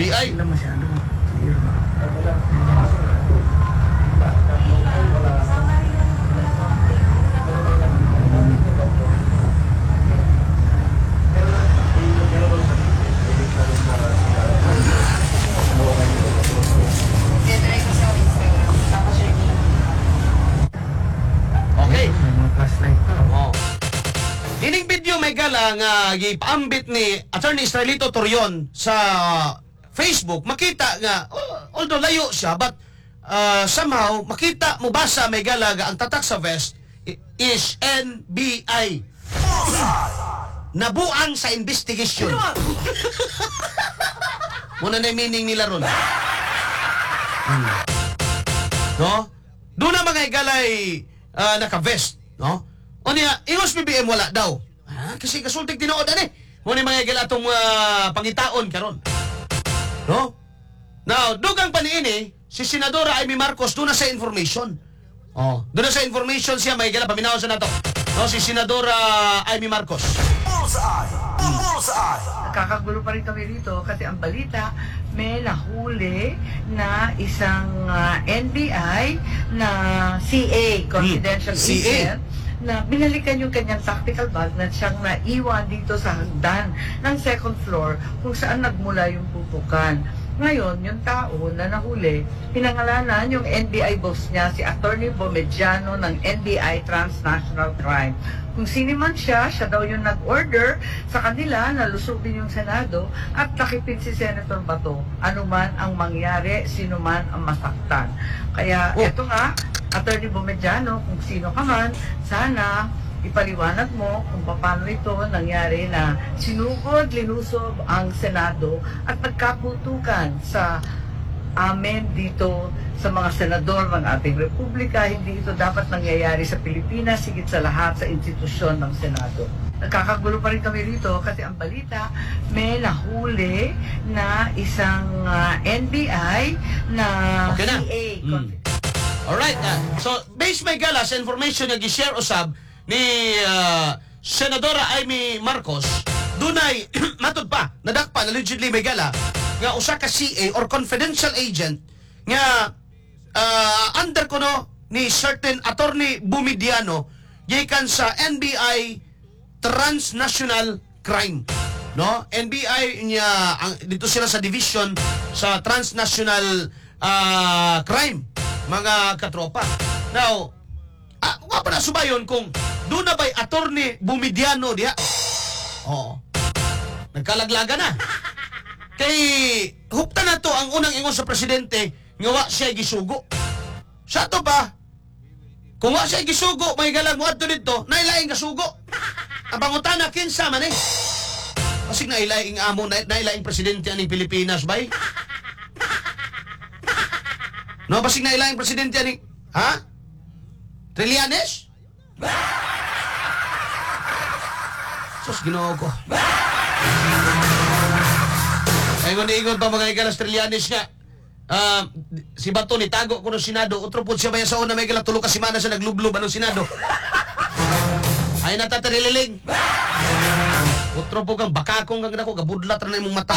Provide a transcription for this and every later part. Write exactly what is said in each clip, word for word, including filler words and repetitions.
B I. Sila masyado. Okay. May mga flashlight pa. Oh. Ining video may gala nga gipaambit ni Attorney Israelito Torion sa Facebook, makita nga oh, although layo siya but uh, somehow makita mo basa may gala nga ang tatak sa vest i- is N B I. Nabuang sa investigation. Muna na yung meaning nila ron. Hmm. No? Doon na mga igalay uh, naka-vest. No? O niya, ingos P B M wala daw. Ah, kasi kasultig tinood ani. Mo ni mga igala atong uh, pangitaon karon. No? Now, dugang pa niini, si Senadora Amy Marcos doon na sa information. Oh, doon na sa information siya may igala paminaw sa nato. No, si Senadora Amy Marcos. Nakakagulo pa rin kami rito kasi ang balita may nahuli na isang uh, N B I na C A, confidential Hmm. C A. agent, na binalikan yung kanyang tactical bag na siyang naiwan dito sa hagdan ng second floor kung saan nagmula yung pupukan. Ngayon, yung tao na nahuli, pinangalanan yung N B I boss niya, si Attorney Bomediano ng N B I Transnational Crime. Kung sino man siya, siya daw yung nag-order sa kanila na lusubin yung Senado at takipin si Senator Bato. Ano man ang mangyari, sino man ang masaktan. Kaya Oh. eto nga, Attorney Bomediano, kung sino ka man, sana ipaliwanag mo kung paano ito nangyari na sinugod, linusob ang Senado at nagkaputukan sa amin dito sa mga senador ng ating Republika. Hindi ito dapat nangyayari sa Pilipinas, higit sa lahat sa institusyon ng Senado. Nagkakagulo pa rin kami rito kasi ang balita may nahuli na isang uh, N B I na Okay na. C A. Mm. Alright, uh, so based may gala sa information nga gi-share usab ni uh, Senadora Amy Marcos, dunay matud pa nadakpan allegedly may gala nga usa ka C A or confidential agent nga uh, under kuno ni certain Attorney Bomediano gikan sa N B I Transnational Crime. No? N B I niya ang, dito sila sa division sa Transnational uh, Crime, mga katropa. Now, ah, wa pa na subayon kung doon na ba'y Attorney Bomediano diha. Oo. Nagkalaglaga na. Kay hupta na to ang unang ingon sa presidente nga wa siya gisugo. Sa to ba? Kung wa siya gisugo, may galang mo adto dito, nailaing kasugo. Ang pangutana kinsa man eh. Kasi nailaing amo, nailaing presidente aning Pilipinas bay. No, basig nailaing presidente aning, ha? Trillanes? Sus, Ginoo ko. Ingon-ingon pa mga ikalas Trillanes nga. Uh, si Bato ni tago ko ng Senado. Utro po siya maya sa una may kala tulo ka simana sa naglublob anong Senado. Ay natatarililing. Utro po kang bakakong kang nako gabudlat na imong mata.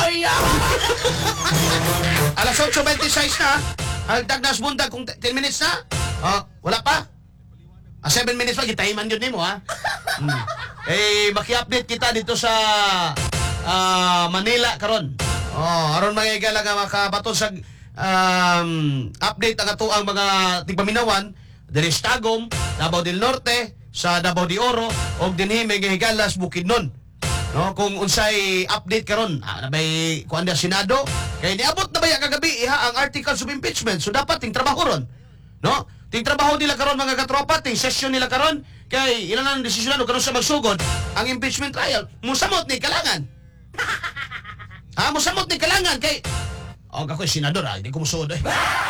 Alas eight twenty-six na. Hagdag na bundag kung ten minutes na. Oh, wala pa. Ah, seven minutes pa gitahiman yun nimo ha. Hmm. Eh maki-update kita dito sa uh, Manila karon. Oh, aron mga igala nga makabaton sa um, update ang ato ang mga tigpaminawan diri sa Tagum, Davao del Norte, sa Davao de Oro og dinhi may higalas Bukidnon. No, kung unsay update karon, ah, nabay kuan da Senado kay niabot na baya kagabi iha ang articles of impeachment. So dapat ting trabaho ron. No? Ting trabaho nila karon mga katropa, ting session nila karon kay ilan ang desisyon karon sa magsugod ang impeachment trial. Musamot ni kalangan. Ah, musamot ni kalangan kay oh, ako'y senador ah, hindi ko musuod eh.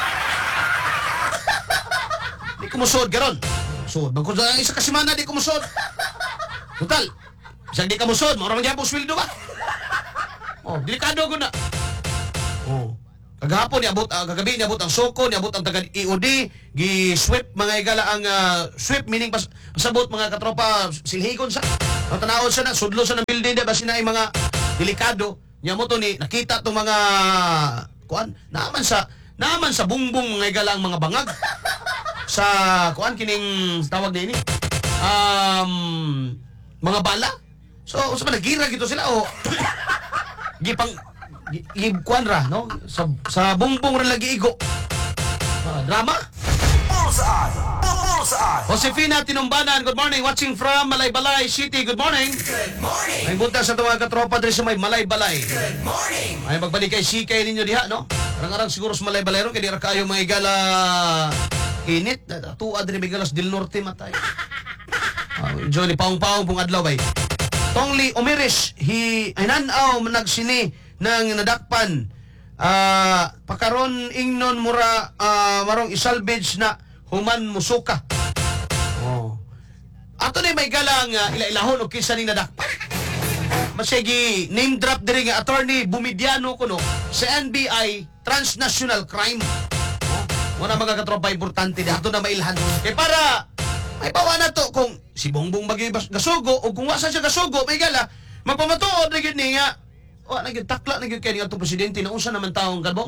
Hindi ko musuod karon. Suod, bangko sa isa ka semana di ko musuod. Total. Bisag di ka musuod, maurang gyapon sweldo ba? Oh, delikado ko na. Oh. Kagahapon niabot uh, kagabi niabot ang soko, niabot ang taga E O D, gi-sweep mga igala ang uh, sweep meaning pas, pasabot mga katropa silhigon sa. Ang tanawon sa na sudlo sa ng building da basin na mga delikado. Nya mo to ni nakita tong mga kuan naman sa naman sa bungbong mga igalang mga bangag sa kuan kining tawag na ini. Um mga bala. So usa man nagira gito sila o gipang gi kuan ra no sa sa bungbong ra lagi igo. Uh, drama. Pulsaan! Pulsaan! Josefina Tinumbanan, good morning. Watching from Malaybalay City, good morning. Good morning! Ay bunta sa tuwa katropa diri sa may Malaybalay. Good morning! Ay magbalik kay C K ninyo diha, no? Arang-arang siguro sa Malaybalay ron, kaya di ra kayo mga igala init. Tuwa diri may galas del norte matay. Uh, Johnny paung-paung pong adlaw bay. Tongli Umiris, hi hinanaw nagsini ng nadakpan. Ah, pakaron ingnon mura ah, marong isalvage na human musuka. Oh. Ato na may galang uh, ila-ilahon o kinsa ning nadakpan. Masigi name drop diri nga attorney Bumidiano kuno sa N B I transnational crime. Oh. Wala mga katropa importante di ato na mailhan. Kay para may bawa na to kung si Bongbong bagay gasugo o kung wasa siya gasugo may gala magpamatuod na gyud ni nga. Wa na gyud takla na gyud kay atong presidente na unsa naman taong galbong.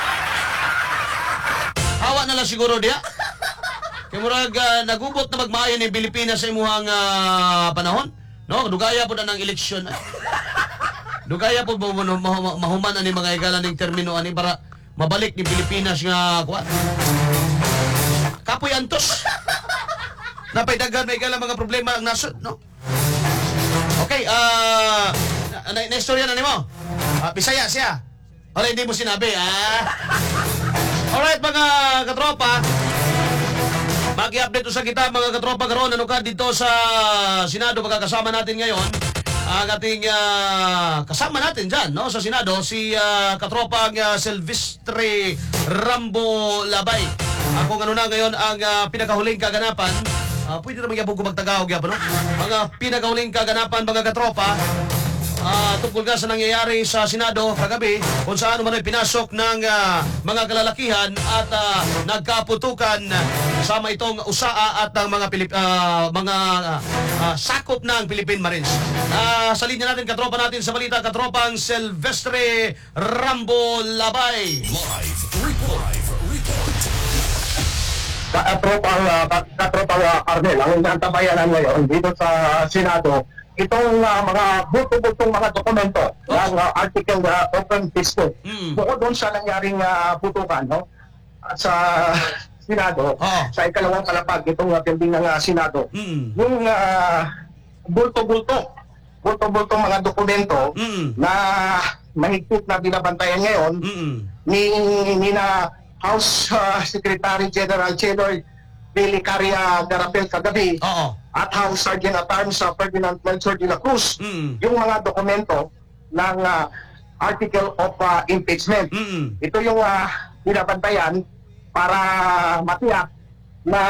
Hawa na lang siguro diha. Kay murag uh, nagubot na magmaayo ni Pilipinas sa imuhang uh, panahon, no? Dugaya po na ng eleksyon. Dugaya po mo mahuman ani mga igalan ning termino ani para mabalik ni Pilipinas nga kuan. Kapoy antos. Napay daghan may igalan mga problema ang nasod, no? Okay, ah uh, Na, na istorya na nimo. Ah, Bisaya siya. Wala hindi mo sinabi, ah. Alright mga katropa. Magi-update sa kita mga katropa karon ano ka dito sa Senado magkakasama natin ngayon. Ang ating uh, kasama natin diyan no sa Senado si uh, katropang uh, Silvestre Rambo Labay. Ako ano na ngayon ang uh, pinakahuling kaganapan. Uh, pwede naman yapon ko magtagaw gyapon no. Mga pinakahuling kaganapan mga katropa. Uh, tungkol nga sa nangyayari sa Senado kagabi kung saan man ay pinasok ng uh, mga kalalakihan at uh, nagkaputukan kasama itong U S A A at ang mga Pilip, uh, mga uh, sakop ng Philippine Marines. Uh, sa linya natin katropa natin sa balita katropang Silvestre Rambo Labay. Live report! Report! Katropang uh, katropang uh, Arnel, ang nantabayanan ngayon dito sa Senado itong uh, mga buto-butong mga dokumento oh. ng uh, article uh, open disco. Mm. Bukod doon sa nangyaring uh, putukan no? sa Senado, oh. sa ikalawang palapag itong uh, building ng uh, Senado, mm. yung uh, bulto-bulto, bulto-bulto mga dokumento mm. na mahigpit na binabantayan ngayon mm. ni, ni na House uh, Secretary General Chenor Billy Caria Garapel kagabi. Oo. At House Sergeant at Arms sa Ferdinand Melchor de la Cruz, mm. yung mga dokumento ng uh, Article of uh, Impeachment. Mm. Ito yung uh, binabantayan para matiyak na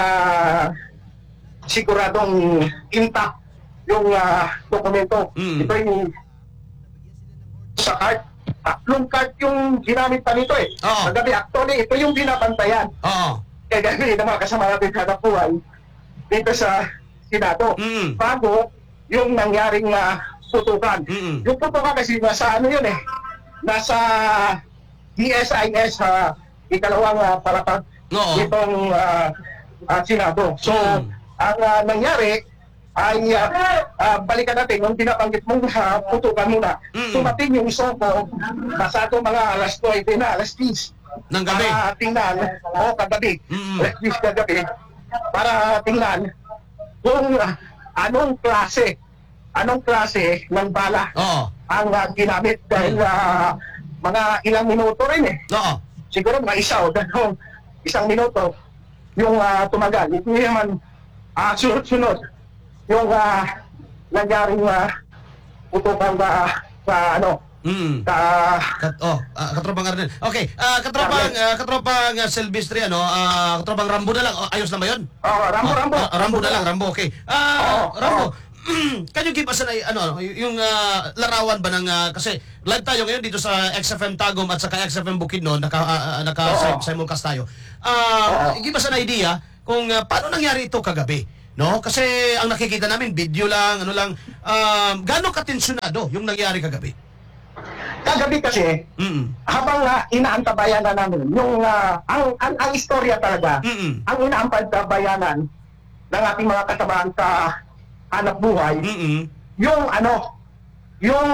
siguradong intact yung uh, dokumento. Mm. Ito yung sa card. Tatlong card yung ginamit pa nito eh. Oo. Kagabi, actually, ito yung binabantayan. Oo. Kaya gabi na mga kasama natin sa buhay dito sa Senado. Mm. Bago yung nangyaring uh, putukan. Mm. Yung putukan kasi nasa ano yun eh, nasa D S I S uh, ikalawang uh, palapag no. itong uh, uh, Senado. So, mm. ang uh, nangyari ay uh, uh, balikan natin yung pinabanggit mong uh, putukan muna. Mm. Sumating yung Soko pasado mga alas nuwebe na, alas diyes. Ng gabi? Para tingnan, o kagabi, mm. alas diyes kagabi, para tingnan kung uh, anong klase, anong klase ng bala Oo. ang uh, ginamit dahil uh, mga ilang minuto rin eh. Oo. Siguro mga isa o dalawang isang minuto yung uh, tumagal. Hindi naman uh, sunod-sunod yung uh, nangyaring uh, putukan uh, sa ano, Mm. Ka... Kat oh, uh, katropang Arnel. Okay, uh, katropang uh, katropang uh, Silvestre ano, uh, katropang Rambo na lang. Oh, ayos na ba 'yon? Oh, Rambo, oh, Rambo. Uh, Rambo na lang, Rambo. Okay. Ah, uh, oh, Rambo. Oh. Can you give us an ano, yung uh, larawan ba ng uh, kasi live tayo ngayon dito sa X F M Tagum at saka X F M Bukidnon, naka uh, naka oh. simulcast tayo. Ah, uh, oh. Give us an idea kung uh, paano nangyari ito kagabi. No? Kasi ang nakikita namin video lang, ano lang, um, gaano katensyonado yung nangyari kagabi? kagabi kasi, Mm. habang uh, inaantabayan na namin, yung, ah, ang, ang, ang istorya talaga, Mm. ang inaantabayanan ng ating mga kasamaan sa hanap buhay, Mm. yung ano, yung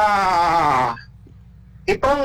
ah, itong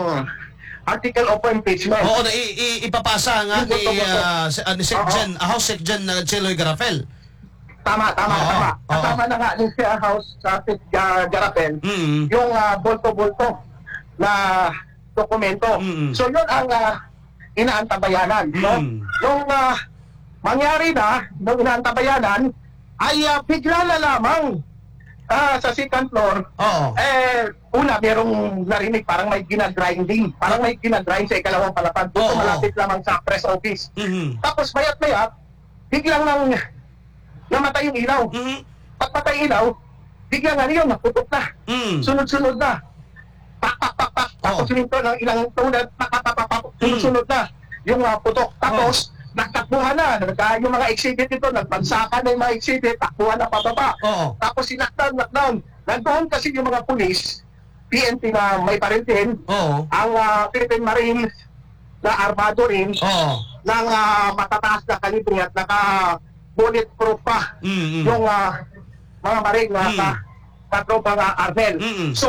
article of impeachment. Oo, na i- i- ipapasa nga ni, uh, si, uh, ni Secgen, uh, House Secgen na Cheloy Garapel. Tama, tama, Oo, tama. oo. Kasama na nga din sa House sa uh, Garapel, Mm. yung ah, bolto-bolto na dokumento. Mm. So yun ang ah, inaantabayanan. No? Mm. Nung ah, mangyari na, nung inaantabayanan, ay ah, bigla na lamang ah, sa second floor, Oo. eh, una, merong narinig, parang may ginag-grinding. Parang may ginag-grind sa ikalawang palapag. Dito Oo. malapit lamang sa press office. Mhm. Tapos mayat-mayat, biglang nang namatay yung ilaw. Mhm. Pagpatay ilaw, biglang ano yun, naputok na. Mm. Sunod-sunod na. Pak, pak, pak, pak. Tapos Oo. ito ng ilang tulad, pak, pak, pak, pak, pak. Sunod-sunod na yung uh, putok. Tapos, nagtakbuhan na. Nagka, yung mga exhibit ito, nagbansakan na yung mga exhibit, takbuhan na pababa. Oo. Tapos sinaktan, knockdown. Nandoon kasi yung mga pulis, P N P na may parintin, Oo. ang uh, Philippine Marines na armado rin, Oo. ng uh, matataas na kalibre at naka bulletproof pa Mm. yung uh, mga marine na Mm. ka, katropang uh, Arnel. Mm. So,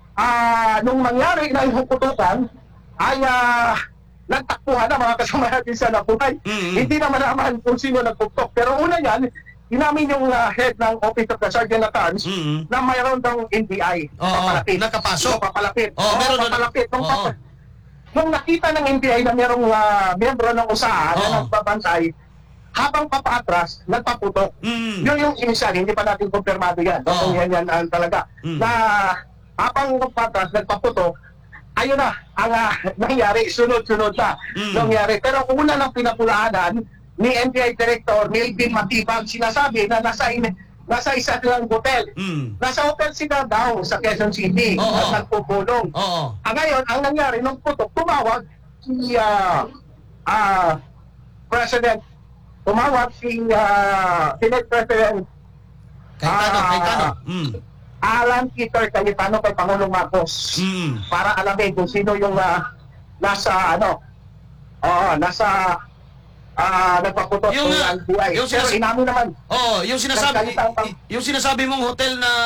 ah nung mangyari na yung putukan, ay uh, nagtakbuhan na mga kasama natin sa nabuhay. Mm. Hindi naman naman kung sino nagputok. Pero una yan, inamin yung uh, head ng Office of the Sergeant at Arms Mm. na mayroon daw N B I. Oo, papalapit. nakapasok. Oo, papalapit. Oo, Oo, meron na- papalapit. Nung, Oo. papa- nung nakita ng N B I na mayroong uh, miyembro ng U S A Oo. na nagbabantay, habang papaatras, nagpaputok. Mm. Yun yung initial, hindi pa natin kumpirmado yan. No? Oo. Kung yan yan ang talaga. Mm. Na habang papaatras, nagpaputok, ayun na, ang uh, nangyari, sunod-sunod na Mm. nangyari. Pero una ng pinapulaanan ni N B I Director Melvin Matibag, sinasabi na nasa, in, nasa isa silang hotel. Mm. Nasa hotel sila daw sa Quezon City Oo. at nagpupulong. Oo. Ah, ngayon, ang nangyari nung putok, tumawag si ah, ah, President, tumawag si ah, Senate President Cayetano, Ah. Cayetano. Mm. Alan Peter Cayetano kay Pangulong Marcos Mm. para alamin kung sino yung ah, nasa ano, oo, nasa ah, nagpaputok Yung, ng ah, N B I. yung Pero sinas- inamin naman, Oh, yung sinasabi Nagsalita pa- y- yung sinasabi mong hotel na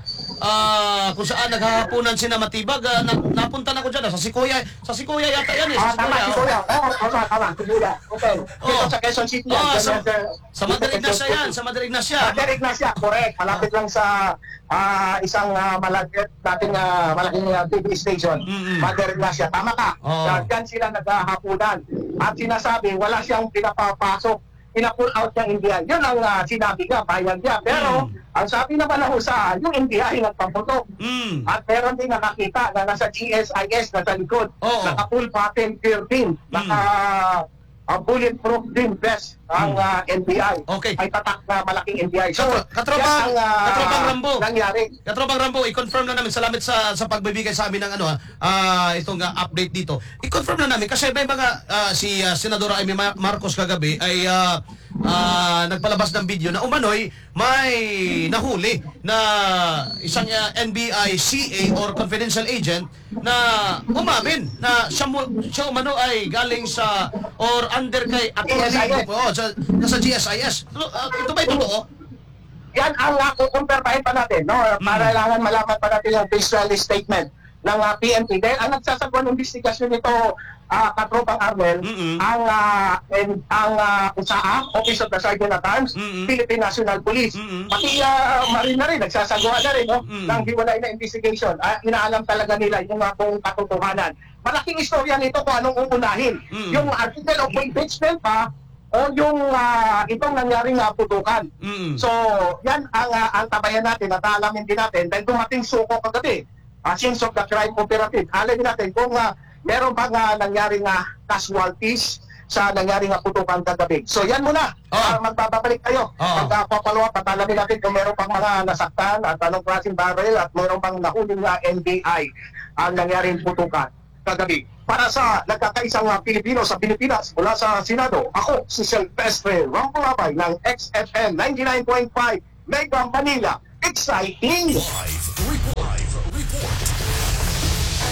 ah, kung saan naghahaponan sina Matibag, ah, na, napunta na ko diyan sa Sikoya, sa Sikoya yata yan eh, ah, sa tama, si oh. Kuya. Oo, tama, tama, si Kuya. Okay. Dito Oo. sa Quezon City. Oh, yan. sa, Yan, yan, sa Madrid Ignacia yan, sa Madrid Ignacia. Mother Ignacia, correct. Malapit lang sa ah, isang uh, malapit nating ah, malaking ah, T V station. Mm-mm. Mother Ignacia, tama ka. Oo. Uh, Diyan sila naghahapunan. At sinasabi, wala siyang pinapapasok. Pina-pull out ng N B I. Yun ang ah, sinabi niya, bayan niya. Pero, Mm. ang sabi naman ng usahan, yung N B I nagpaputok. Mm. At meron din nakakita na nasa G S I S na sa likod. Oo. Naka-full pattern thirteen. Naka ah, bulletproof din vest ang Mm. ah, N B I. Okay. Ay tatak na malaking N B I. So, Katro- katropang- yan ang, ah, katropang Rambo. nangyari. Katropang Rambo, i-confirm na namin. Salamat sa sa pagbibigay sa amin ng ano ah, ah, itong ah, update dito. I-confirm na namin kasi may mga ah, si ah, Senadora Amy Mar- Marcos kagabi ay ah, ah, nagpalabas ng video na umano'y may nahuli na isang ah, N B I C A or confidential agent na umamin na siya, mo, siya umano ay galing sa or under kay G S I S. oh, sa, nasa G S I S. Ito, ah, ito ba yung totoo? Yan ang uh, kukumpirmahin pa natin. No? Para Mm. langan malaman pa natin yung visual statement ng uh, P N P. Dahil ang nagsasagawa ng investigasyon nito, uh, Katropang Arnel, Mm-mm. ang uh, and, ang uh, U S A, Office of the Sergeant at Arms, Mm-mm. Philippine National Police. Mm-mm. Pati uh, Marine na rin, nagsasagawa na rin no? Mm. ng hiwalay na investigation. Uh, inaalam talaga nila yung uh, kung katotohanan. Malaking istorya nito kung anong uunahin. Mm. Yung article of impeachment pa, o yung uh, itong nangyaring uh, putukan. Mm. So, yan ang uh, ang tabayan natin at alamin din natin dahil dumating suko kagabi. Uh, scenes of the crime operative. Alamin natin kung uh, meron bang uh, nangyaring uh, casualties sa nangyaring uh, putukan kagabi. So, yan muna. Ah. Uh, magbabalik tayo. Ah. Pagpapalo at alamin natin kung meron pang mga nasaktan at anong klaseng barrel at meron pang nahuling uh, N B I ang nangyaring putukan kagabi. Para sa nagkakaisang uh, Pilipino sa Pilipinas mula sa Senado, ako si Silvestre Rambolabay ng X F M ninety-nine point five Mega Manila. Exciting! Live report. Live report.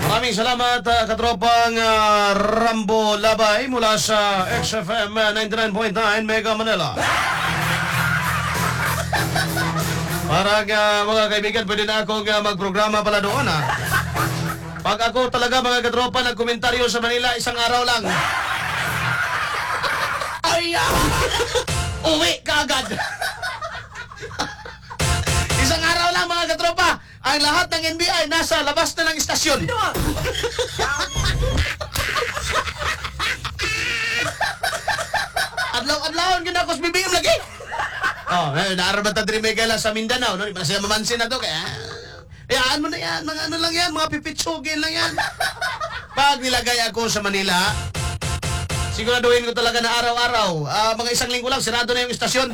Maraming salamat, uh, katropang uh, Rambo Labay mula sa X F M ninety-nine point nine Mega Manila. Para uh, mga kaibigan, pwede na akong uh, magprograma pala doon, ha? Pag ako talaga, mga katropa, nagkomentaryo sa Manila, isang araw lang. Ay, ah! Uwi ka agad. Isang araw lang, mga katropa. Ang lahat ng N B I nasa labas na ng istasyon. Adlaw-adlawon yun ako sa bibigam lagi. Oh, eh, naarabat na rin may gala sa Mindanao. No? Di ba na sila mamansin na to? Kaya, hayaan mo na yan. Mga ano lang yan. Mga pipitsugin lang yan. Pag nilagay ako sa Manila, siguraduhin ko talaga na araw-araw. Uh, mga isang linggo lang, sirado na yung istasyon.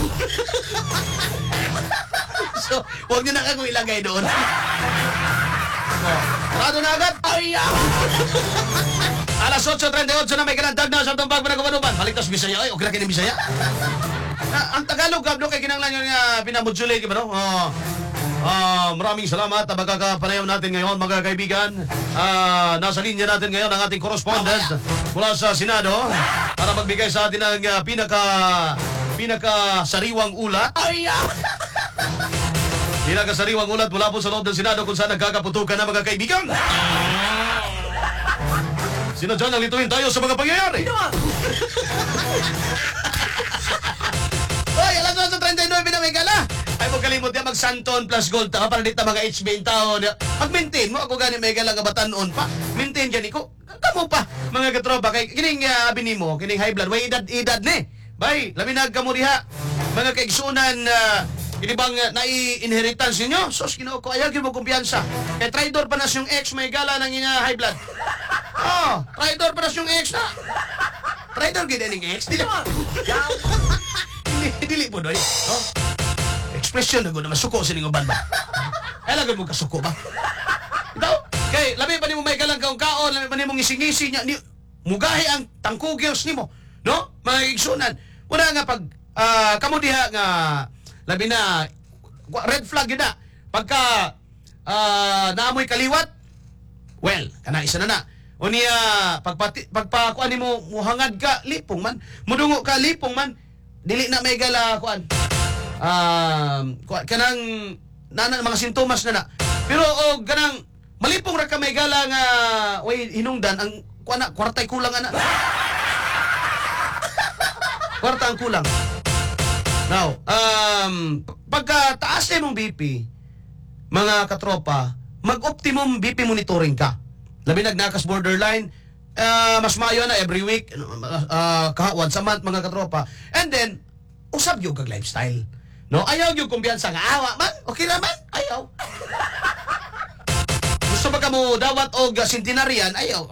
So, huwag nyo na kagong ilagay doon. Oh, sarado na agad. Ay, ah! Alas eight thirty-eight na may kanantag na sa itong pagpanagumanuban. Baliktas Bisaya. Ay, okay na kinang Bisaya. Ah, ang Tagalog, gabdo kay kinanglan yung uh, pinamodulate, ba no? Oh. Uh, maraming salamat na magkakapanayam natin ngayon, mga kaibigan. Uh, nasa linya natin ngayon ang ating correspondent mula sa Senado para magbigay sa atin ng uh, pinaka pinaka sariwang ulat. Ay, ah! Pinaka sariwang ulat mula po sa loob ng Senado kung saan nagkakaputukan na, mga kaibigan. Sino dyan ang lituin tayo sa mga pangyayari? Hoy, alas eight thirty-nine na may gala. Ay mo kalimot yan, mag-Santon plus gold ta para dito mga H B in taon. Mag-maintain mo, ako gani may gala nga batanon pa. Maintain gani ko. Kamo pa, mga katropa. Kay kining uh, abini mo, kining high blood, way edad-edad ni. Bay, laminag ka mo diha. Mga kaigsunan, uh, ini bang uh, nai-inheritance ninyo? Sos, ginoo ko, ayaw mo kumpiyansa. Kay traidor pa na siyong ex, may gala ng inya high blood. Oh, traidor pa na siyong ex na. Traidor gina ning ex. Dili, dili po doy. Oh. Expression na ko na masuko sa ninguban ba? Ay lagay mo kasuko ba? Ito? Kay, labi pa ni mo may galang kaong kaon, labi pa ni mong ising-ising niya, ni, mugahi ang tangkugyos ni mo. No? Mga igsunan. Wala nga pag, uh, kamo diha nga, labi na, red flag yun na. Pagka, uh, naamoy kaliwat, well, kana isa na na. O niya, pagpati, pagpakuan ni mo, muhangad ka, lipong man. Mudungo ka, lipong man. Dili na may gala, kuan. Um, kanang nana mga sintomas na na. Pero og kanang malipong ra ka may gala nga way hinungdan ang kuana kwartay kulang ana. Kwarta ang kulang. Now, um pagka taas na mong B P, mga katropa, mag-optimum B P monitoring ka. Labi nagnakas borderline, uh, mas maayo na every week, uh, uh, once a month, mga katropa. And then, usab yung kag lifestyle. No, ayaw yung kumbiyansa nga awa man. Okay naman, ayaw. Gusto ba ka mo dawat og centenarian? Ayaw.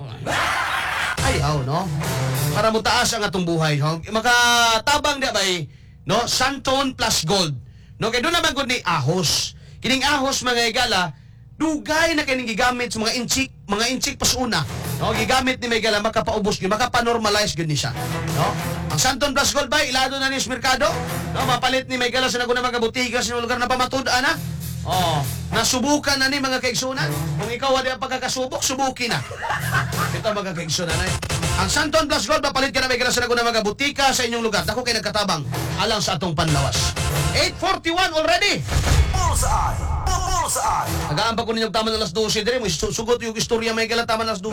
Ayaw, no? Para mo taas ang atong buhay. No? Makatabang di ba eh, no? Santon plus gold. No, kay doon naman gud ni ahos. Kining ahos, mga igala, dugay na kining gigamit sa mga inchik, mga inchik pasuna. No, gigamit ni Megala makapaubos gyud, makapanormalize gyud ni siya. No? Ang Santon plus gold ba ilado na ni sa merkado? No, mapalit ni Megala sa naguna mga butika sa lugar na pamatud-an na. Oh, nasubukan na ni mga kaigsunan. Kung ikaw wala ang pagkakasubok, subuki na. Ito mga kaigsunan ay. Ang Santon plus gold mapalit ka na Megala sa naguna mga butika sa inyong lugar. Dako kay nagkatabang alang sa atong panlawas. eight forty-one already. Bullseye! Bullseye! Nagaan pa ko ninyong taman alas twelve dire mo sugot yung istorya may gala taman alas twelve.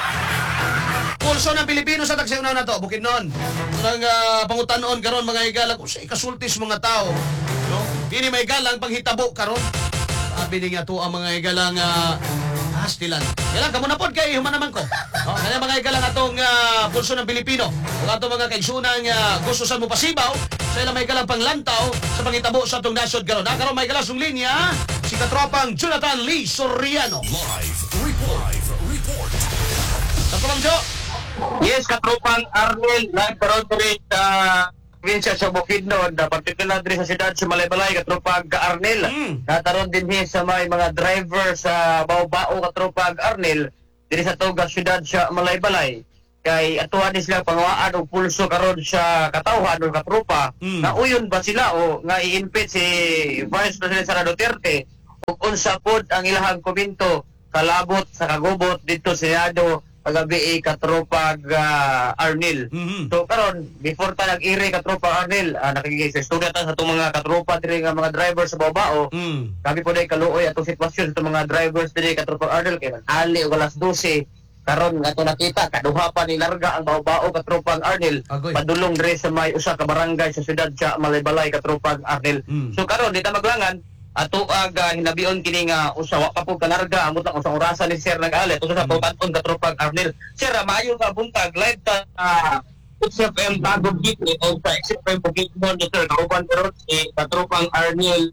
Pulso ng Pilipino sa tagsayunaw na to, bukid noon. Nang uh, pangutanon karon mga igala ko sa ikasultis mga tao, no? Dini may galang panghitabo karon. Sabi ni nga to ang mga igalang uh, hastilan. Kailan kamo na pod kay human naman ko. No? Kaya mga igalang atong uh, pulso ng Pilipino. Ug ato mga kaigsunan uh, gusto sa mo pasibaw, sa ilang may galang panglantaw sa panghitabo sa atong nasod karon. Na karon may galang sung linya si katropang Jonathan Lee Soriano. Live report! Live report! Katropang Jo. Yes, katropang Arnel, nagkaroon ko rin sa probinsya sa Bukidnon, na particular din sa siyudad sa Malaybalay, katropang Arnel. Mm. Nataroon din hi sa may mga driver sa Baobao, katropang Arnel, din sa tugas siyudad sa Malaybalay. Kay atuhan ni sila pangawaan o pulso karon sa katawhan o katropa, Mm. na uyon ba sila o nga i-impit si Vice President Sara Duterte, ug unsa pod ang ilahang komento kalabot sa kagubot dito sa Senado kagabi katropag uh, Arnil. Mhm. So karon before ta nag-iri katropag Arnil, uh, nakikita sa istorya ta sa itong mga katropa diri nga mga driver sa Baobao. Mm. Kami po dahil kaluoy atong sitwasyon sa itong mga drivers diri katropag Arnil kay ali og alas dose karon ato nakita kaduha pa ni larga ang Baobao katropag Arnil Agoy. padulong diri sa may usa ka barangay sa syudad sa Malaybalay katropag Arnil. Mm. So karon di ta maglangan ato ag uh, hinabion kini nga usa wa pa pud kalarga amot lang usang orasan ni sir nag-alit usa sa pagkaton katropag Arnil. Sir, maayo ka buntag live ta uh, X F M Tagog Gitni o sa X F M Pugitmon ni sir kauban pero si katropang Arnil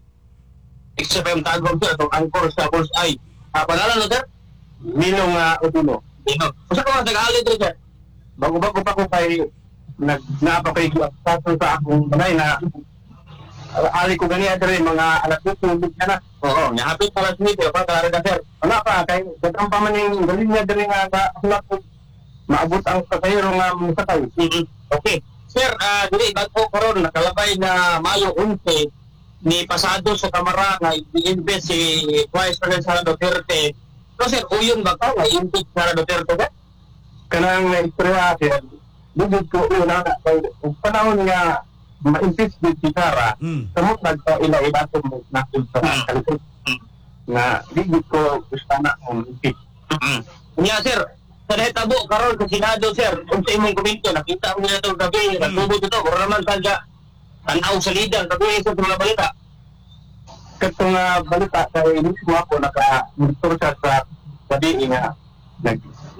X F M Tagog sir itong angkor sa Bullseye. Ah, pangalan no sir? Milong uh, Utuno. Dino. Usa ka nag-alit rin sir? Bago-bago pa ko kay nag napakay sa akong balay na uh, ali ko ganiya diri mga alas tulog ka na. Oo, nyapit para sa media pa kalarga sir. Wala pa kay datang pa man ning galing niya diri nga nga maabot ang pasahero nga musakay. Mhm. Okay. Sir, ah dili bago karon nakalabay na Mayo eleven ni pasado sa Kamara nga i-invest si Vice President Sara Duterte. So sir, uyon ba ka nga i-invest Sara Duterte ba? Kanang istorya sir. Dugod ko una na kay ug panahon nga ma-invest din si Sara. Mm. Samot nagpa ila ibato mo na sa kalisod. Na dugod ko gusto na ang invest. Mhm. Nya sir, sa nahitabo karon sa Senado sir, kung sa imong komento nakita mo na to gabi, nagtubod ito, pero naman tanda tanaw sa lidan, gabi sa mga balita. Kato nga balita kay mismo ako naka-monitor siya sa gabi nga nag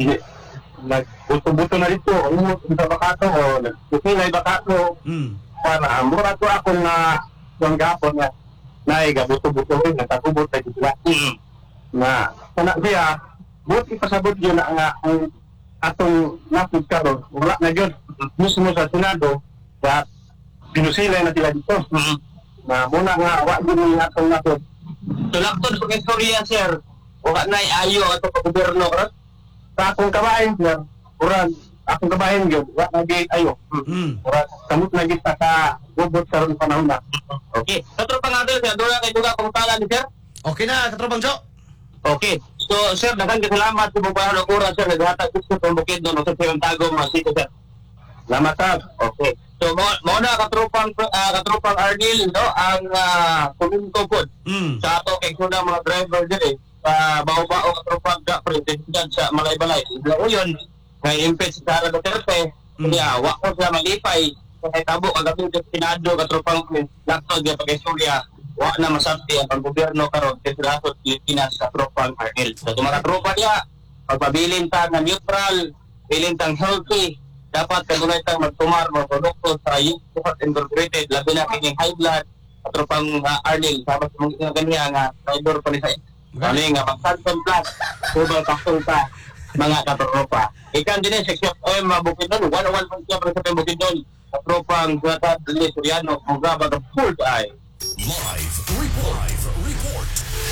nag-buto-buto na dito umot sa bakato o nag-tusilay bakato Mm. para mura to ako nga yung gapon nga naay gabuto-buto rin nagkakubot na dito Mhm. na sana siya buti pasabot yun na nga ang atong napid karon wala na yun mismo sa Senado na pinusilay na sila dito Mhm. na muna nga wala yun yung atong napid. Tulakton sa istorya sir, wala na ayo ato pa gobyerno karon. Sa akong kabahin sir uran akong kabahin yun wala na gate ayo Mm. uran samot na kita sa gubot karon panahon na. Okay. Katro pa nga sir, doon kay duga kung tala ni sir. Okay na, katropang Jo. Okay. So sir, daghang salamat sa mga ng oras sir, naghatag gusto sa bukid no sa Pirang Tago mga sito sir. Salamat sir. Okay. So mo mo na katropang uh, katropang Arnil no ang uh, kuminto pod Mm. sa ato kay kuna mga driver diri sa Baobao katropang ga president sa Malaybalay. Ilo yun kay impeach sa Sara Duterte. Mm. Kaya wa ko sa malipay kay tabo kagabi sa Senado katropang lakto di pag istorya wa na masabti ang panggobyerno karon kay Sirasot Pilipinas sa tropang Arnil. So mga tropa niya pagpabilin ta na neutral, bilin tang healthy, dapat kanunay tang magtumar mga produkto sa youth incorporated labi na kining high blood tropang uh, Arnil sa mga ganyan nga driver pa ni sa Kali nga mag-Santon Plus, subang kasulta, mga katropa. Ikan din sa X F M Bukidnon, one oh one point seven sa Bukidnon, katropang Guata Dili Soriano, kung gaba ng full eye. Live report. Live report.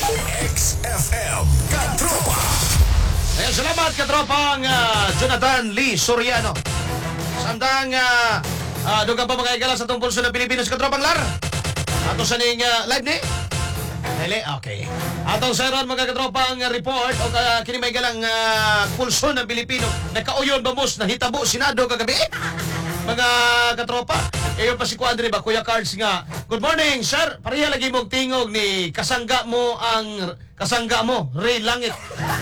X F M Katropa. Ayan, salamat katropang uh, Jonathan Lee Soriano. Samtang uh, uh, dugang pa mga igala sa itong pulso ng Pilipinas katropang Lar. Ato sa ning uh, live ni? Dili? Okay. Atong sayron mga katropang uh, report o uh, kini may galang uh, pulso ng Pilipino. Nagkauyon ba mos nahitabo Senado kagabi? Mga katropa. Ayon pa si Kuan diri ba Kuya Cards nga. Good morning, sir. Pareha lagi mong tingog ni kasangga mo ang kasangga mo, Ray Langit.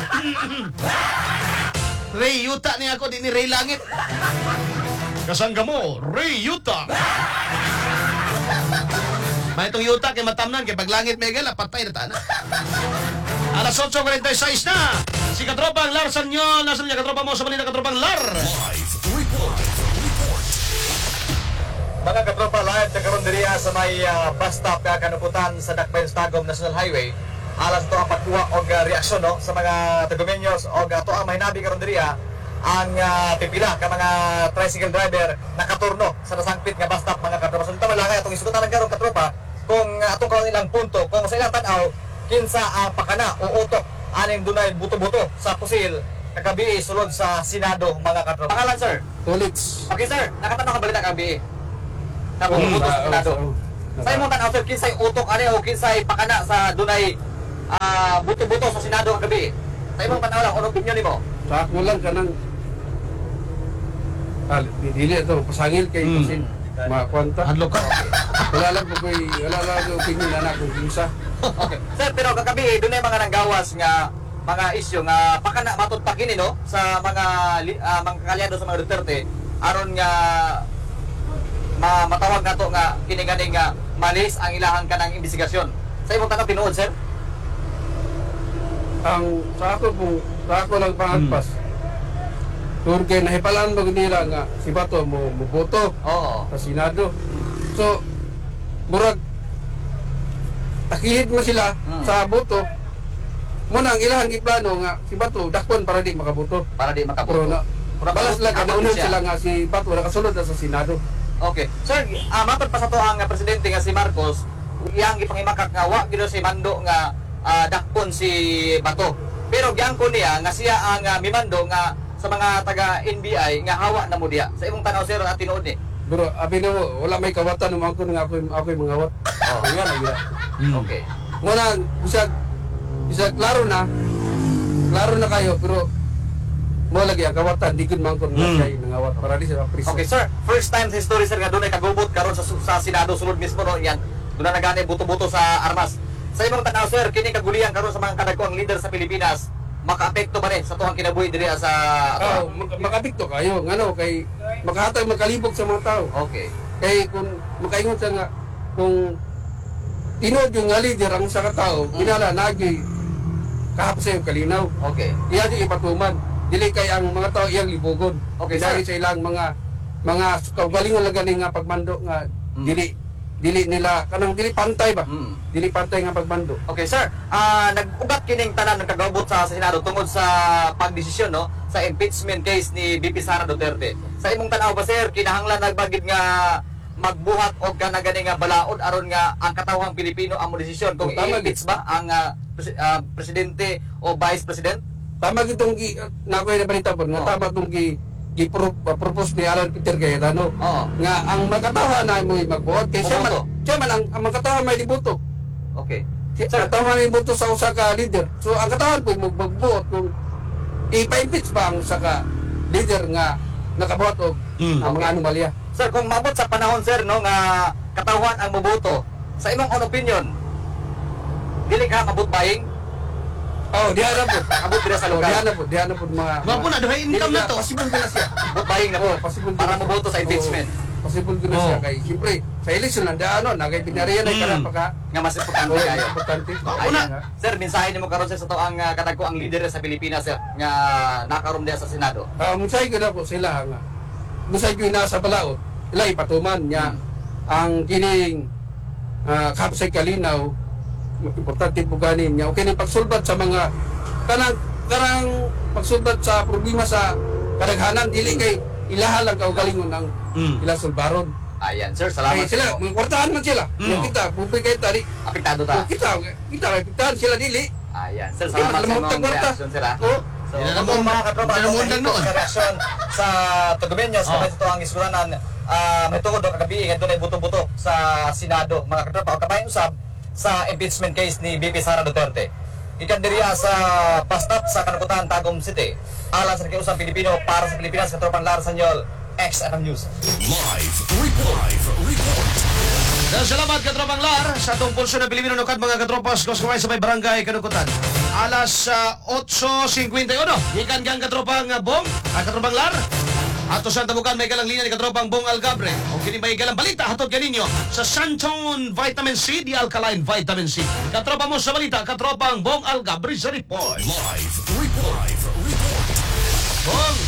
Ray Yuta ni ako di ni Ray Langit. Kasangga mo, Ray Yuta. May itong yuta kay matamnan kay paglangit may gala patay na tana. Alas eight forty-six na. Si katropang Lar Sanyo, nasa niya katropa mo sa balita katropang Lar. Live report. Report. Mga katropa, live na karon diriya sa may uh, bus stop ka kanuputan sa Dakbayan Tagum National Highway. Alas to ang pagkuha og uh, reaksyon no sa mga tagumenyos og uh, to ang mahinabi karon diriya ang uh, pipila ka mga tricycle driver nakaturno sa nasangpit nga bus stop mga katropa. So tama lang atong isugutan karon katropa kung uh, atong karon ilang punto kung sa ilang tan-aw kinsa ang uh, pakana o utok aning dunay buto-buto sa pusil kagabi sulod sa Senado mga katropa. Pangalan sir? Tulits. Okay sir, nakatanaw ka balita kagabi. Nabubuto sa Senado. Sa imong tan-aw sir kinsay utok ani o kinsay pakana sa dunay ah, buto-buto sa Senado kagabi? Sa imong tanaw lang, ano opinion nimo? Sa ako lang ka ng ah, dili ito, pasangil kay Mm. kasi makwanta. Hadlok ka. Wala lang po ko'y, wala lang ko opinion na akong kinsa. Okay. Sir, pero kagabi, doon ay mga nanggawas nga mga isyu nga baka na matutpakin no sa mga li- ah, mga kalyado sa mga Duterte aron nga ma matawag nato nga kini gani nga malis ang ilahang kanang investigasyon. Sa imong tanong tinuod, sir? Ang sa ako po, sa ako lang pangagpas. Tur kay nahipalaan mo nila nga si Bato mo muboto Oo. sa Senado. So, murag takihid mo sila Hmm. sa boto. Muna ang ilahang iplano nga si Bato dakpon para di makaboto. Para di Pero makaboto. na, Pero balas lang abot kanaunan siya. sila nga si Bato nakasunod na sa Senado. Okay. Sir, ah, matod pa sa to ang ah, presidente nga si Marcos, iyang ipangimakak nga wa gyud si Mando nga ah, dakpon si Bato. Pero giangko niya nga siya ang ah, mimando nga sa mga taga N B I nga hawa na mo diya. Sa imong tanaw, sir, at tinuod ni. Pero abi na mo, wala may kawatan naman ko nga ako ako yung mangawat. Oh. Kaya na yun. Okay. Muna bisag bisag klaro na. Klaro na kayo pero mo lagi ang kawatan di gud man ko nga Mm. siya yung nangawat para di sa priso. Okay, sir. First time sa history, sir, nga doon ay kagubot karon sa, sa Senado sulod mismo no yan. Doon na nagani buto-buto sa armas. Sa imong tanaw, sir, kini kagulian karon sa mga kadagkoang leader sa Pilipinas, makaapekto ba rin sa tuwang kinabuhi diri sa Oh, mak- makabikto kayo ngano kay makahatag makalibog sa mga tao. Okay. Kay kung makaingon sa nga kung tinod yung nga leader ang sa katao, Mm. pinala nagi kahapon sa kalinaw. Okay. Iya di ipatuman. Dili kay ang mga tao iyang libogon. Okay, Dahil sir. sa ilang mga mga kaugalingon lang gani nga pagmando nga Mm. dili dili nila kanang dili pantay ba? Mm. Dili pantay nga pagmando. Okay, sir. Ah, nag-ugat kining tanan ng kagabot sa Senado tungod sa pagdesisyon no sa impeachment case ni B P Sara Duterte. Sa imong tanaw ba, sir, kinahanglan nagbagid nga magbuhat og kana gani nga balaod aron nga ang katawhang Pilipino ang desisyon kung Oh, tama, i-impeach ba ang ah, presi- ah, presidente o vice president? Tama gitong gi na ko na balita po nga Oh. tama tong gi gi pro, propose ni Alan Peter Cayetano. Oo. Nga ang magkatawa na mo magbuhat kay siya man, Bumoto. siya man ang, ang magkatawa may liboto. Okay. Sir, katawa may liboto sa usa ka leader. So ang katawan po mo magbuhat kung ipa-impeach ba ang usa ka leader nga nakabuhat og Mm. ang mga Okay. anomalya. Sir, kung mabot sa panahon, sir, no, nga katawhan ang moboto, sa imong own opinion, dili ka mabot buying, Oh, diha na po. abot dira sa Oh, diha lugar. na po, diha na po mga Wa po na, duhay income na to. Possible ko na siya. Abot buying na po. Oh, possible ko Para na- moboto sa impeachment. Oh, possible ko na Oh. siya kay siyempre sa election na ano, nagay pinariyan ay Mm. kana pa ka. Nga mas importante Oh, kayo. importante. Una. Ayun nga. Sir, mensahe nimo karon sir sa to ang uh, kadagko ang leader sa Pilipinas, sir, nga nakaroon diya sa Senado. Ah, musay ko na po sila nga. Musay ko na sa balaod. Ila ipatuman niya ang kining uh, kapsay kalinaw importante po ganin niya. Okay na pagsulbad sa mga kanang karang pagsulbad sa problema sa kadaghanan dili kay ilaha lang kaugalingon ang Mm. ila sulbaron. Ayan, sir, Kay salamat sila, sa mga kwartahan man sila. Mm. Yung kita, bubay kayo tali. apektado ta. Kita, kita, kita sila dili. Ayan, sir, Kaya salamat sa malamang imong tagwarta. reaction, sir. ah. Oh. So, Yan kung ang mga katropa, yan ang ano undang ito noon. sa reaksyon sa Tugumeños, Oh. kapag ito ang isuranan, ah, may tungod do kagabi, nga doon ay buto-buto sa Senado, mga katropa, o kabayan usab sa impeachment case ni B P Sara Duterte. Ikan diriya sa Pastat sa Kanukutan, Tagum City. Alang sa nakiusang Pilipino para sa Pilipinas, katropang Lar Sanyol, X F M News. Live report. Live report. Dahil salamat katropang Lar sa itong pulso ng Pilipino Nukad mga katropas kuskumay sa may barangay Kanukutan. Alas uh, eight fifty-one. Ikan kang katropang uh, Bong, ang katropang Lar. Ato sa tabukan may galang linya ni katropang Bong Algabre. O kini may galang balita hatod kaninyo sa Santon Vitamin C, di Alkaline Vitamin C. Katropa mo sa balita, katropang Bong Algabre sa report. Live report. Live report. Bong!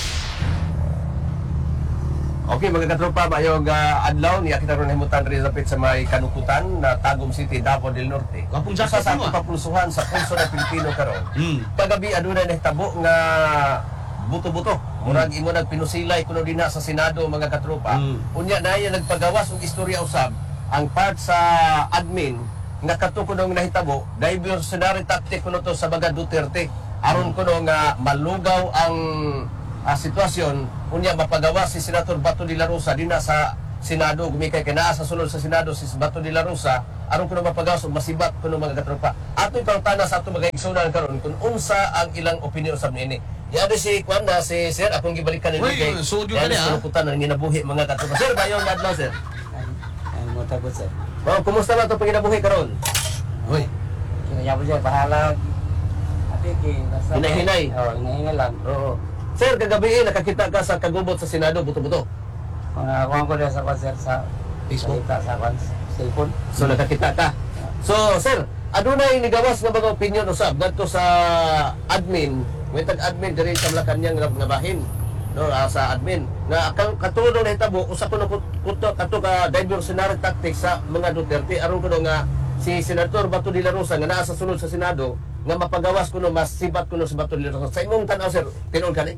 Okay, mga katropa, mayong uh, adlaw niya kita ron himutan rin rapid sa may Kanukutan na Tagum City, Davao del Norte. Kapong Usa jacket sa mo, atong ah. kapulsuhan sa pulso ng Pilipino karon. Hmm. Kagabi aduna nahitabo nga buto-buto. Murag imo nagpinusilay kuno dinha sa Senado mga katropa. Mm. Unya na iya nagpagawas og istorya usab ang part sa admin nga kato kuno nahitabo diversionary tactic kuno to sa baga Duterte aron kuno nga malugaw ang ah, sitwasyon unya mapagawas si Senator Bato de la Rosa dinha sa Senado gumikay kay naa sa sulod sa Senado si Bato de la Rosa aron kuno mapagawas og masibat kuno mga katropa. Ato ipangutana sa ato mga igsunan karon kung unsa ang ilang opinion sa niini. Yado si kuan na si Sir akong gibalikan ni Uy, kay. sudyo ka niya, ha? Sulukutan ang ginabuhi mga katropa. Sir, bayong adlaw sir. Ang mo tapos sir. Oh, kumusta ba 'to paginabuhi karon? Uy. Kaya po sir, bahala. Ate, basta... Hinay-hinay. Oo, hinahinay lang. Oo. Sir, kagabi nakakita ka sa kagubot sa Senado buto-buto. Mga kuhan ko na sa kwan sir sa Facebook? salita sa kwan, cellphone. So nakakita ka. So, sir, adunay nigawas nga mga opinion usab ngadto sa admin, may tag-admin diri sa Malacañang nga nga bahin. No, ah, sa admin nga akang katulong na hitabo usa kuno kuto kato ka diversionary tactics sa mga Duterte aron kuno nga si Senator Bato de la Rosa nga naa sa sulod sa Senado nga mapagawas kuno mas sibat kuno si Bato de la Rosa. Sa imong tan-aw sir, tinuod ka ni?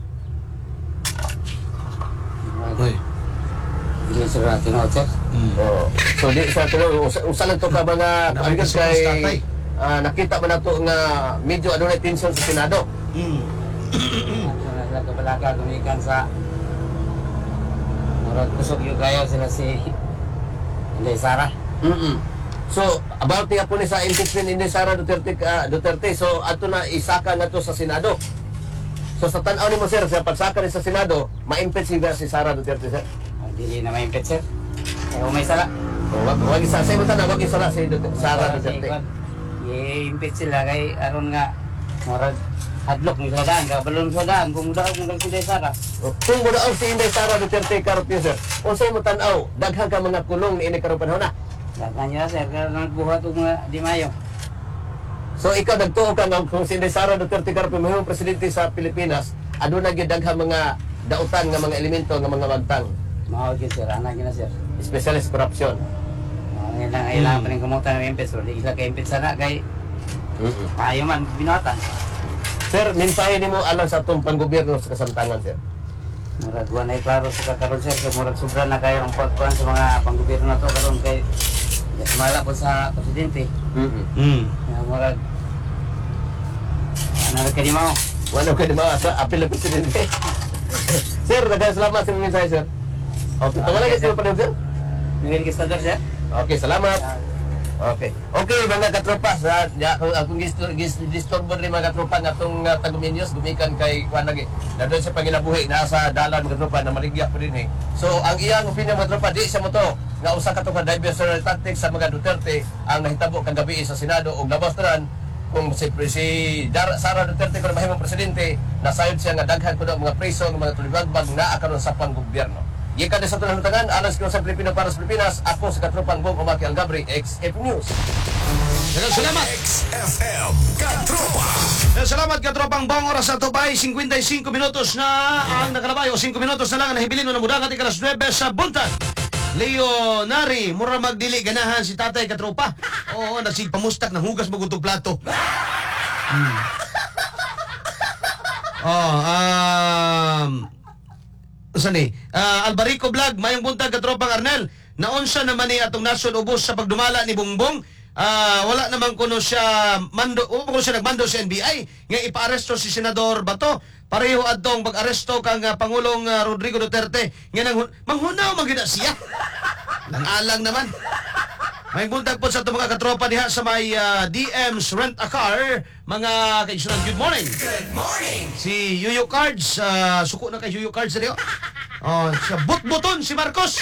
Uy. Hindi sir na tinood sir. Oh. So di sa tulo usa, usa lang to ka mga amigas Nakikita sa tatay. kay ah, nakita man nato nga medyo adunay tension sa Senado. Mm. Ano na sila kabalaga gumikan sa murag kusog yung kayo sila si Inday Sara. Mm. So about niya po ni sa impeachment ni Sara Duterte ah, Duterte so ato na isaka na to sa Senado. So sa tan-aw nimo sir sa pagsaka ni sa Senado, ma-impeach siya si Sara Duterte sir. Ang dili na may impet sir. Kaya may sala. O wag wag isa sa imo tan wag isara si Duterte, Sara Duterte. I-impet sila kay aron nga murag hadlok ni sadaan ka balon sadaan kung daw kung si Inday Sara. O, kung mo daw si Inday Sara Duterte karot niyo sir. Unsay mo tan-aw daghang ka mga kulong ni ini karong panahon na. Dagan niya sir kaya nagbuhat og mga di mayo. So ikaw nagtuo ka nga kung si Inday Sara Duterte karong mahimong presidente sa Pilipinas, aduna gyud daghang mga dautan nga mga elemento nga mga magtang, Mao gyud sir ana gyud na sir. especially sa korupsyon. Ang ilang ilang pa rin kumutan ng impet so di sila kay impet sana kay ayaw man binatan. Sir, mensahe nimo alang sa atong panggobyerno sa kasamtangan sir. Murag wa nay klaro sa karon sir kay murag sobra na kayo ang pagkuhan sa mga panggobyerno nato karon kay sumala po sa presidente. Mm. Nga murag ano ka di mo? Wala ka di mga sa apil ng presidente. Sir, daghang salamat sa mga mensahe sir. Okay, tawalan ka sila pa sir. Miguel Gistador sir. Okay, salamat. Okay. Okay, mga katropa, sa ya, kung akong gistor gis disturbo rin mga katropa nga tong uh, taguminyos gumikan kay kuan lagi. Dadon sa panginabuhi nasa dalan mga katropa na maligya pa din eh. So, ang iyang opinion mga katropa di sa mo to nga usa ka to ka diversionary tactics sa mga Duterte ang nahitabo kagabi sa Senado ug labas tanan kung si, si Dar Sara Duterte kung mahimong presidente nasayod siya nga daghan kuno mga preso ng mga tulibagbag na karon sa panggobyerno. Gikan sa tunang tangan, alas ko sa Pilipino para sa Pilipinas, ako sa katropang Bong Omaki Algabri, X F News. Daghang salamat. X F M Katropa. Eh, Salamat ka tropang bang oras sa Tubay, fifty-five minutos na ang nakalabay o five minutos na lang ang nahibilin mo na mudangan ikalas nine sa Buntan. Leonari, mura magdili ganahan si tatay katropa. Oo, nagsigpamustak ng hugas magutong plato. Hmm. Oh, um... Sani, uh, Albarico Vlog, mayong buntag katropang Arnel. Naunsa naman ni atong nasod ubos sa pagdumala ni Bongbong. Uh, wala naman kuno siya mando, o kuno siya nagmando sa N B I nga ipaaresto si Senador Bato. Pareho adtong pag-aresto kang uh, Pangulong uh, Rodrigo Duterte nga nang manghunaw magina siya. Nang-alang naman. May buntag po sa itong mga katropa diha sa may uh, D M's Rent a Car. Mga kaisunan, good morning. Good morning. Si Yuyo Cards, uh, suko na kay Yuyo Cards na Oh, siya but-buton si Marcos.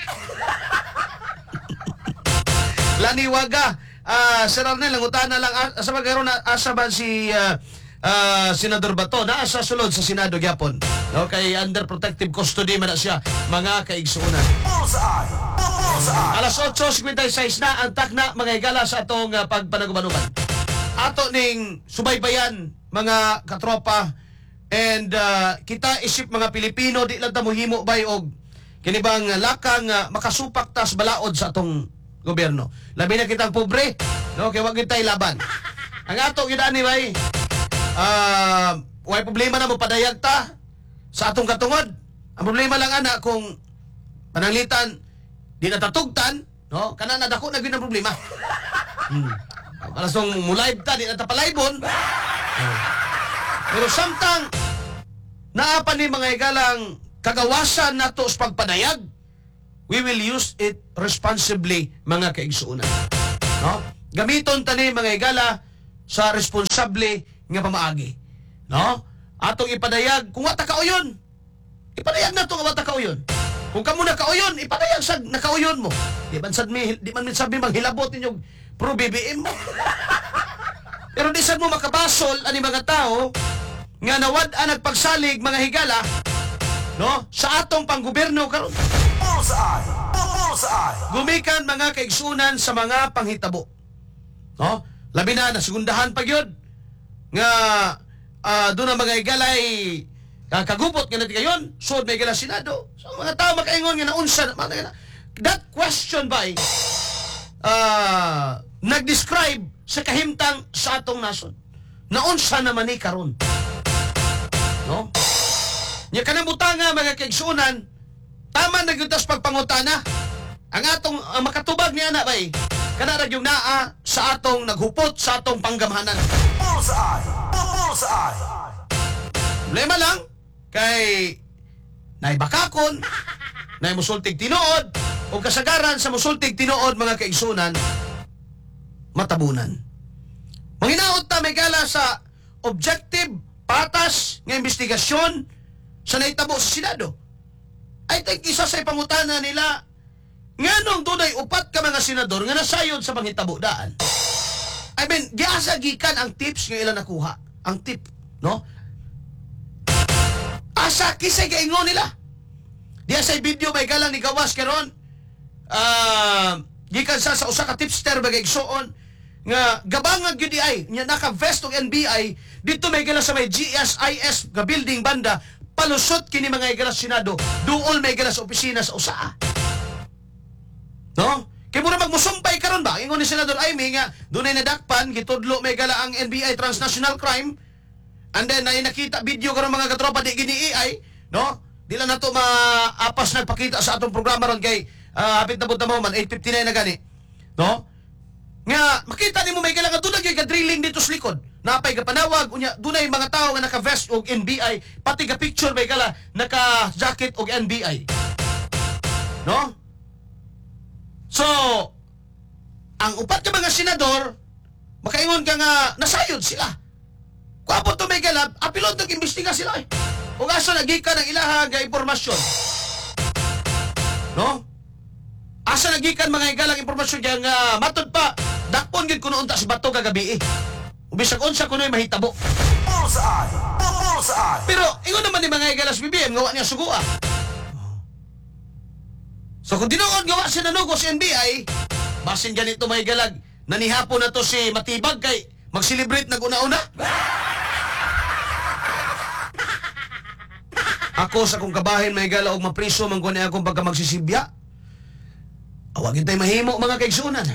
Laniwaga, uh, Sir Arnel, langutan na lang, asa ba garo na, asa ba si uh, uh, Senador Bato, na asa sulod sa Senado gyapon. No, kay under protective custody man na siya, mga kaigsuunan. Bullseye. Bullseye. Alas eight fifty-six na ang takna mga higala sa atong uh, pagpanagubanuban. Ato ning subaybayan mga katropa and uh, kita isip mga Pilipino di lang ta mohimo bay og kini bang lakang uh, makasupak tas balaod sa atong gobyerno. Labi na kitang pobre, no, kay wag kitay laban. Ang ato gyud ani bay uh, way problema na mo padayag ta sa atong katungod. Ang problema lang ana kung pananglitan di natatugtan, no? Kana na dako na gyud ang problema. Hmm. Para song mulive ta, di na tapalaybon. Oh. Pero samtang naapa ni mga igalang kagawasan nato sa pagpanayag, we will use it responsibly, mga kaigsuunan. No? Gamiton tani mga higala sa responsable nga pamaagi. No? Atong ipadayag kung wata kauyon. Ipadayag na to nga wata kauyon. Kung kamo na kauyon, ipadayag sa nakauyon mo. Di man sad mi di man min sabi manghilabot ninyo pro B B M mo. Pero di sad mo makabasol ani mga tao nga nawad-an nagpagsalig mga higala, no? Sa atong panggobyerno karon. Bullseye! Bullseye! Gumikan mga kaigsunan sa mga panghitabo. No? Labi na nasegundahan pa gyud nga uh, doon ang mga igalay uh, kagupot nga natin kayon, sud may igala Senado. So ang mga tao makaingon nga naunsa mga, that question by uh, nag-describe sa kahimtang sa atong nasod. Naunsa naman ni karon. No? Nya kanang butanga mga kaigsunan, tama na gyud tas pagpangutana. Ang atong ang makatubag ni ana bay kana ra gyud naa sa atong naghupot sa atong panggamhanan. Bullseye! Bullseye! Problema lang kay naibakakon, nay musultig tinuod o kasagaran sa musultig tinuod mga kaigsunan matabunan. Manginaot ta may gala sa objective patas nga investigasyon sa naitabo sa Senado. I think isa sa pangutana nila nganong dunay upat ka mga senador nga nasayod sa panghitabo daan. I mean, giasa gikan ang tips nga ila nakuha. Ang tip, no? Asa kisay gaingon nila. Diya sa video may galang ni gawas karon. Ah, uh, gikan sa sa usa ka tipster bagay igsuon nga gabangan gyud di ay nya naka-vest og N B I dito may gala sa may G S I S nga building banda palusot kini mga igala sa Senado duol may igala sa opisina sa usaa. No? Kay mura magmusumpay karon ba ingon ni Senador Aimee nga dunay nadakpan gitudlo may gala ang N B I transnational crime and then nay nakita video karon mga katropa di gini A I, no? Dila na to maapas nagpakita sa atong programa ron kay uh, hapit na bunta mo man eight fifty-nine na gani. No? Nga makita nimo may gala nga dunay ka drilling dito sa likod. Napay ka panawag unya dunay mga tao nga naka-vest og N B I pati ka picture may gala naka-jacket og N B I. No? So ang upat ka mga senador makaingon ka nga nasayod sila. Kuapo to may gala apilon tong imbestiga sila eh. Ug asa nagikan ang ilaha nga impormasyon. No? Asa nagikan mga igalang impormasyon kaya nga matod pa dakpon gid kuno unta sa bato kagabi eh. Ubisag unsa kuno'y mahitabo. Bullseye! Bullseye! Pero ingon naman ni mga igalas B B M gawa niya sugua. So kung tinuod gawa si nanugo si N B I, basin ganito mga igalag, nanihapon na to si Matibag kay mag-celebrate nag-una-una. Ako sa kong kabahin may gala og mapriso man ko ni akong pagka magsisibya. Awagin tayo mahimo mga kaigsunan.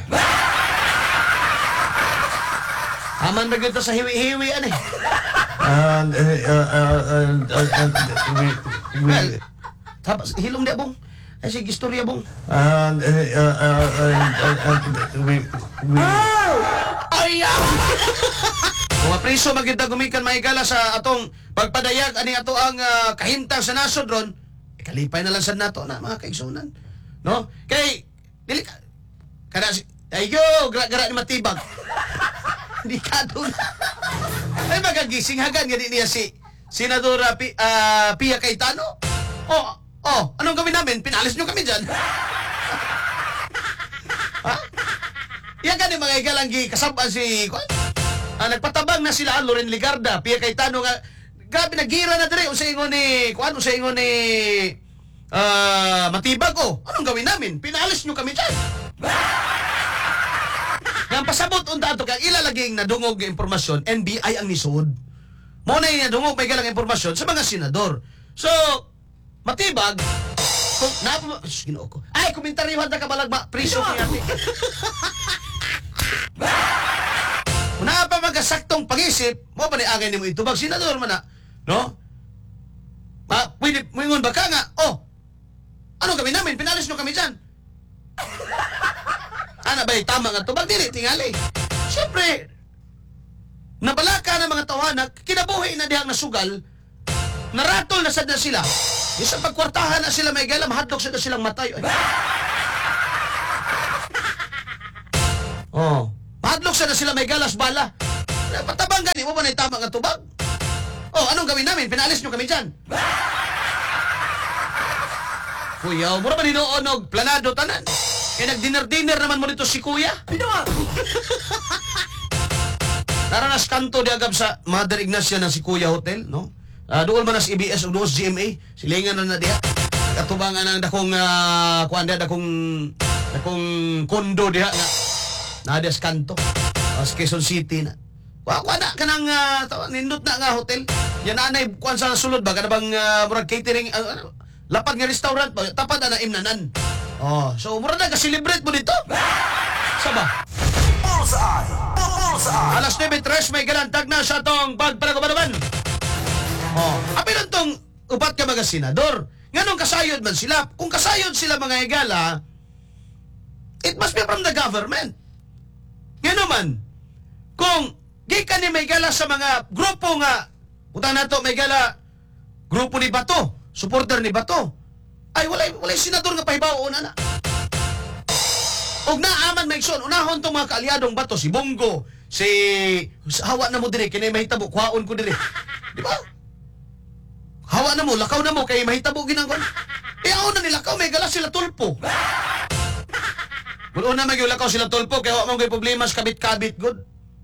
Aman na gito sa hiwi-hiwi ano eh. And, uh, uh, uh, uh, uh, we, we, Well, tapos hilong di bong. Ay sige istorya bong. and, uh, uh, uh, uh, uh, we, we, Ay! Mga priso magkita gumikan maigala sa atong pagpadayag ani ato ang uh, kahimtang sa nasod ron. E, kalipay na lang sa nato na mga kaigsunan. No? Kay dili ka kada si ayo gara-gara ni Matibag. Di ka doon. Ay magagising hagan gani niya si Senadora P, uh, Pia Cayetano. Oh, oh, anong gawin namin? Pinalis nyo kami dyan. Ha? Yan gani mga igalanggi kasabaan si kwan. Ah, nagpatabang na sila Loren Ligarda, Pia Cayetano nga grabe nagira na dire usa ingon ni kwan usa ingon ni uh, Matibag oh. Anong gawin namin? Pinalis nyo kami dyan. Nga pasabot unta ato kang ilalaging nadungog nga impormasyon, N B I ang nisod. Mo na yung nadungog may galang impormasyon sa mga senador. So, Matibag, kung na Ginoo ko. Ay, komentaryo handa ka balagma, priso ko yati. Kung na pa magasaktong pag-isip, mo pa ni agay nimo itubag senador man na, no? Ma, pwede mo ingon ba ka nga? Oh. Ano kami namin? Pinalis nyo kami dyan. Ana ba tama nga tubag dili tingali. Siyempre, nabalaka ng mga tawanak, kinabuhi na dihang nasugal, naratol na sad na sila. Isang pagkwartahan na sila may gala, mahadlok sila silang matay. Ay. Oh, mahadlok sila sila may galas bala. Patabang gani mo ba na tama nga tubag? Oh, anong gawin namin? Pinalis nyo kami dyan. Kuya, mura ba ninoon og planado tanan? Kaya nag-dinner-dinner naman mo dito si Kuya. Naranas kanto di agab sa Mother Ignacia ng si Kuya Hotel, no? Uh, doon man as E B S o doon sa G M A, silingan na na diha. Katubangan ang dakong, uh, kuhan diha, dakong, dakong kondo diha nga. Nadias kanto. Uh, sa Quezon City na. Kuha, kuha na ka ng, uh, nindot na nga hotel. Yan anay, kuhan sa sulod ba? Ka na bang, uh, murag catering, uh, ano? Lapad nga restaurant, tapad na imnanan. Oh, so mura na ka-celebrate mo dito. Saba? Bullseye! Bullseye! Alas nueve tres may galantag na sa tong pagpalagubanaban. Oh, apil tong upat ka mga senador. Nganong kasayod man sila? Kung kasayod sila mga igala, it must be from the government. Ngano man, kung gikan ni may gala sa mga grupo nga, utang na to may gala, grupo ni Bato, supporter ni Bato, ay walay walay senador nga pahibaw na na. Og naaman maigsoon, unahon tong mga kaalyadong Bato, si Bongo, si hawa na mo dire kinay mahitabo, kuhaon ko dire. Di ba? Hawa na mo, lakaw na mo kay mahitabo ginanggon. Eh ako na nilakaw, may gala sila tulpo. Wala na magyulakaw sila tulpo kay hawa mong problema sa kabit-kabit good.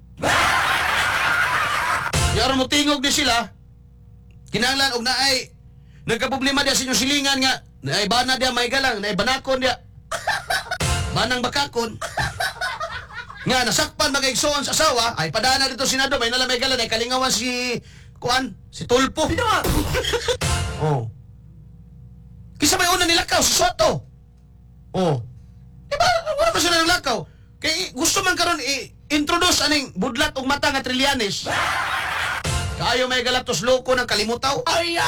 Yaro mo tingog di sila. Kinahanglan og naay nagkaproblema dia sa inyong silingan nga. Naay bana dia may galang, naay banakon dia. Banang bakakon. Nga nasakpan magaigsoon sa asawa, ay padana dito senado may nalamay galang, ay kalingawan si kuan, si Tulpo. Oh. Kisa may una nilakaw si Soto. Oh. Diba, wala pa sila nilakaw. Kay gusto man karon i-introduce aning budlat og mata nga Trillanes. Kayo may galatos loko ng kalimutaw. Ay!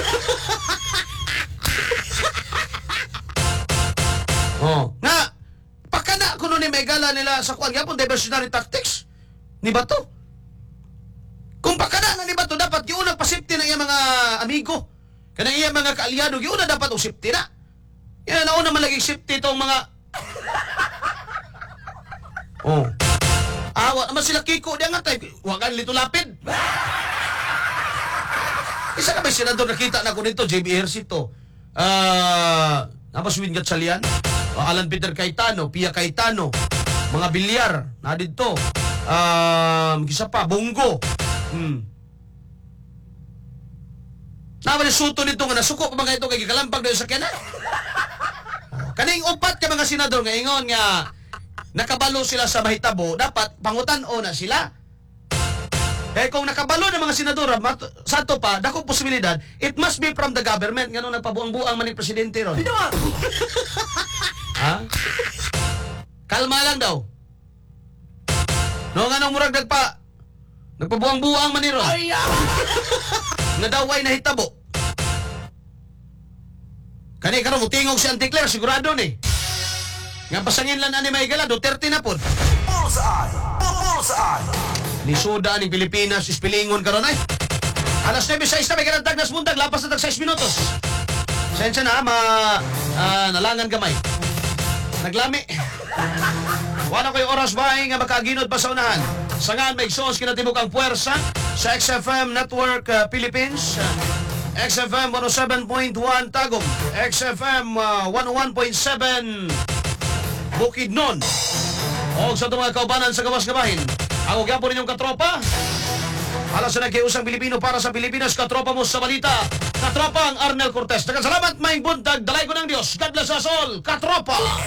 Oh, nga pakana kuno ni may gala nila sa kuan gyapon diversionary tactics ni Bato. Kung pakana na ni Bato dapat giuna pa safety na iyang mga amigo. Kanang iyang mga kaalyado giuna dapat og safety na. Yan na una man lagi safety tong mga oh. Awa naman sila Kiko diya nga tay. Wa kan lito lapid. Isa ka ba senador nakita na ko nito, J B Ejercito. Ah, uh, napaswin gat salian. Uh, Alan Peter Cayetano, Pia Cayetano, mga bilyar na dito. Um, kisa pa Bongo. Hmm. Nawala suto nito nga nasuko pa mga ito kay gikalampag daw sa kyanan. Kaning upat ka mga senador nga ingon nga nakabalo sila sa mahitabo, dapat pangutan-o na sila. Kaya kung nakabalo ng mga senador, sa to pa, dakong posibilidad, it must be from the government. Ganun nagpabuang-buang man ni presidente ron. Ha? Kalma lang daw. No, nga nung murag nagpa, nagpabuang-buang man ni ron. Nga daw ay nahitabo. Kani karon mutingog si Anticler, sigurado ni. Nga pasangin lang ani may gala, Duterte na po. Bullseye! Bullseye! Lisuda ni Pilipinas, ispilingon karon ay. Alas nueve sais na may ganang tagnas mundag, lapas na tag sais minutos. Sensya na, ma... Uh, nalangan gamay. Naglami. Wala ko'y oras ba nga makaginod pa sa unahan. Sangan may sos kinatibok ang puwersa sa X F M Network uh, Philippines. Uh, X F M one oh seven point one Tagum. X F M uh, one oh one point seven Bukidnon. O sa itong mga kaubanan sa gawas-gabahin. Ako kaya po ninyong katropa. Alas na nagkiusang Pilipino para sa Pilipinas. Katropa mo sa balita. Katropa ang Arnel Cortez. Dagan salamat, maing buntag. Dalay ko ng Diyos. God bless us all. Katropa!